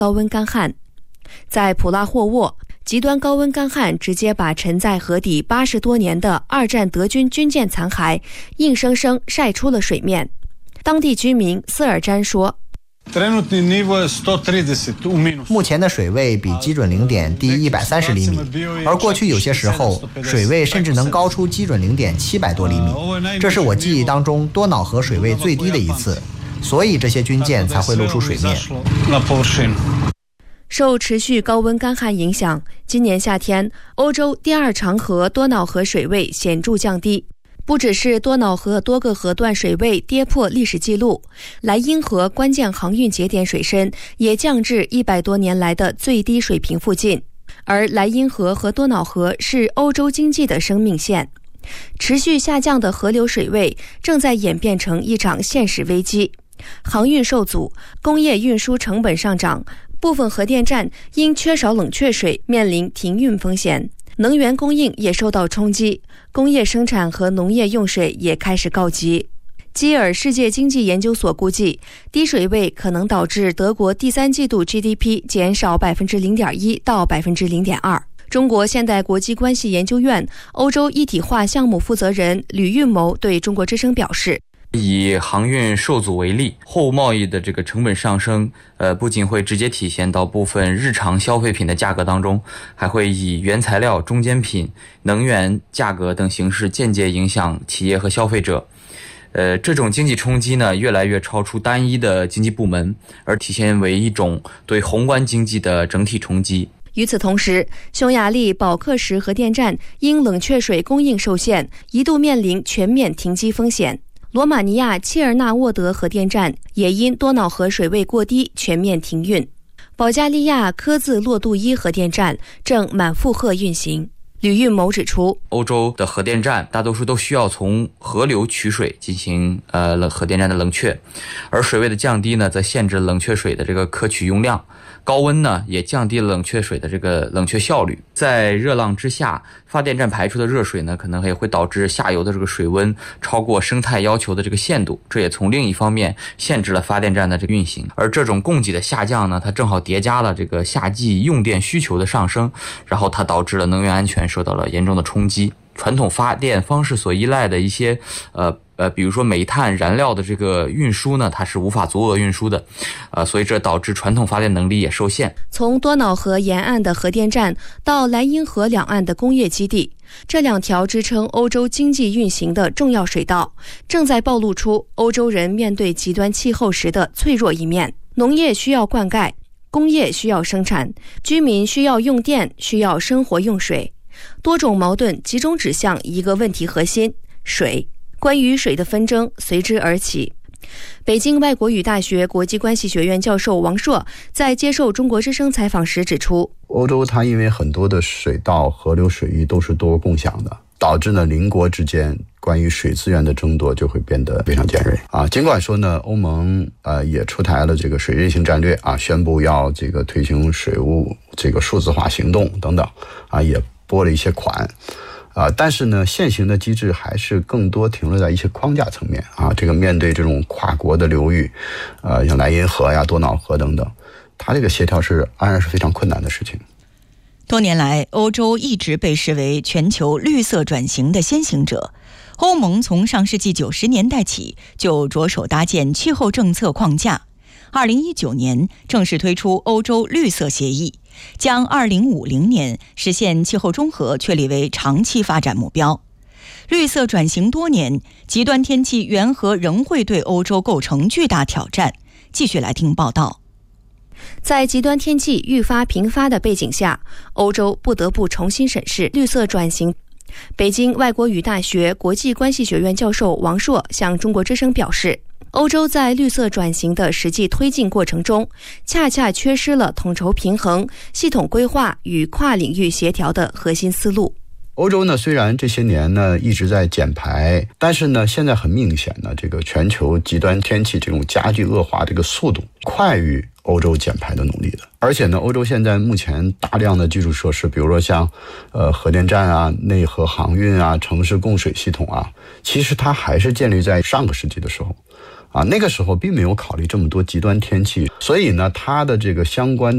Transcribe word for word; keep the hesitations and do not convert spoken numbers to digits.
高温干旱。在普拉霍沃，极端高温干旱直接把沉在河底八十多年的二战德军军舰残骸硬生生晒出了水面。当地居民斯尔詹说， 目前的水位比基准零点低一百三十厘米，而过去有些时候水位甚至能高出基准零点七百多厘米，这是我记忆当中多瑙河水位最低的一次，所以这些军舰才会露出水面。 受持续高温干旱影响，今年夏天欧洲第二长河多瑙河水位显著降低。不只是多瑙河多个河段水位跌破历史记录，莱茵河关键航运节点水深也降至一百多年来的最低水平附近。而莱茵河和多瑙河是欧洲经济的生命线，持续下降的河流水位正在演变成一场现实危机。航运受阻，工业运输成本上涨，部分核电站因缺少冷却水面临停运风险，能源供应也受到冲击，工业生产和农业用水也开始告急。基尔世界经济研究所估计，低水位可能导致德国第三季度 G D P 减少 百分之零点一 到 百分之零点二。中国现代国际关系研究院欧洲一体化项目负责人吕运谋对中国之声表示， 以航运受阻为例，货物贸易的这个成本上升，呃，不仅会直接体现到部分日常消费品的价格当中，还会以原材料、中间品、能源价格等形式间接影响企业和消费者。呃，这种经济冲击呢，越来越超出单一的经济部门，而体现为一种对宏观经济的整体冲击。 与此同时，匈牙利保克什核电站因冷却水供应受限，一度面临全面停机风险。罗马尼亚切尔纳沃德核电站也因多瑙河水位过低全面停运。保加利亚科兹洛杜伊核电站正满负荷运行。吕运谋指出， 欧洲的核电站大多数都需要从河流取水进行呃核电站的冷却，而水位的降低呢，则限制冷却水的这个可取用量。高温呢，也降低了冷却水的这个冷却效率。在热浪之下，发电站排出的热水呢，可能也会导致下游的这个水温超过生态要求的这个限度，这也从另一方面限制了发电站的这个运行。而这种供给的下降呢，它正好叠加了这个夏季用电需求的上升，然后它导致了能源安全受到了严重的冲击。传统发电方式所依赖的一些呃呃，比如说煤炭燃料的这个运输呢，它是无法足额运输的，呃，所以这导致传统发电能力也受限。 从多瑙河沿岸的核电站到莱茵河两岸的工业基地，这两条支撑欧洲经济运行的重要水道，正在暴露出欧洲人面对极端气候时的脆弱一面。农业需要灌溉，工业需要生产，居民需要用电，需要生活用水。多种矛盾集中指向一个问题核心：水。关于水的纷争随之而起。北京外国语大学国际关系学院教授王硕在接受中国之声采访时指出， 欧洲它因为很多的水道、河流水域都是多共享的，导致呢邻国之间关于水资源的争夺就会变得非常尖锐啊。尽管说呢，欧盟呃也出台了这个水韧性战略啊，宣布要这个推行水务这个数字化行动等等啊，也拨了一些款。啊、呃，但是呢，现行的机制还是更多停留在一些框架层面啊。这个面对这种跨国的流域，呃，像莱茵河呀、多瑙河等等，它这个协调是安然是非常困难的事情。 多年来，欧洲一直被视为全球绿色转型的先行者。欧盟从上世纪九十年代起就着手搭建气候政策框架。二零一九年正式推出欧洲绿色协议，将二零五零年实现气候中和确立为长期发展目标。绿色转型多年，极端天气缘何仍会对欧洲构成巨大挑战？继续来听报道。 在极端天气愈发频发的背景下，欧洲不得不重新审视绿色转型。北京外国语大学国际关系学院教授王硕向中国之声表示，欧洲在绿色转型的实际推进过程中，恰恰缺失了统筹平衡、系统规划与跨领域协调的核心思路。 欧洲呢，虽然这些年呢一直在减排，但是呢，现在很明显呢，这个全球极端天气这种加剧恶化这个速度快于欧洲减排的努力的。而且呢，欧洲现在目前大量的基础设施，比如说像呃核电站啊、内河航运啊、城市供水系统啊，其实它还是建立在上个世纪的时候。啊，那个时候并没有考虑这么多极端天气，所以呢，它的这个相关